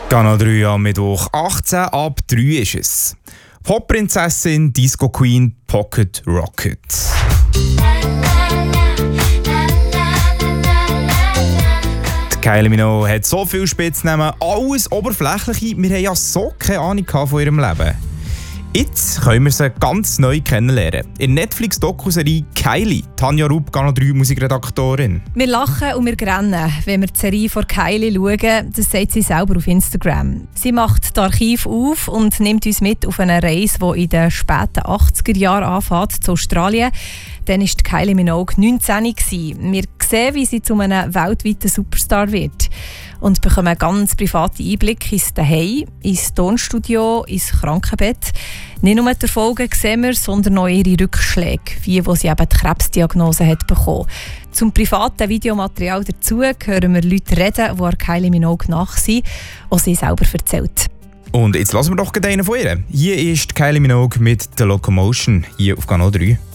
Kanal 3 am Mittwoch 18 ab 3 ist es. Popprinzessin, Disco Queen, Pocket Rocket. Die Kylie Minogue hat so viele Spitznamen, alles oberflächliche. Wir haben ja so keine Ahnung von ihrem Leben. Jetzt können wir sie ganz neu kennenlernen. In der Netflix-Dokuserie Kylie, Tanja Rupp, Kanal 3 Musikredaktorin. Wir lachen und wir rennen, wenn wir die Serie von Kylie schauen. Das sagt sie selber auf Instagram. Sie macht das Archiv auf und nimmt uns mit auf eine Reise, die in den späten 80er Jahren anfängt, zu Australien. Dann war Kylie Minogue 19 gewesen. Wir sehen, wie sie zu einem weltweiten Superstar wird. Und bekommen einen ganz privaten Einblick ins Zuhause, ins Tonstudio, ins Krankenbett. Nicht nur die Erfolge sehen wir, sondern auch ihre Rückschläge, wie wo sie eben die Krebsdiagnose hat bekommen. Zum privaten Videomaterial dazu hören wir Leute reden, die an Kylie Minogue nach sind, was sie selber erzählt. Und jetzt lassen wir doch einen von ihr. Hier ist Kylie Minogue mit «The Locomotion» hier auf Kanal 3.